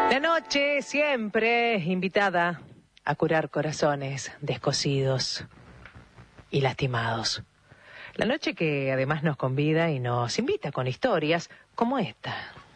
La noche siempre invitada a curar corazones descosidos y lastimados. La noche que además nos convida y nos invita con historias como esta.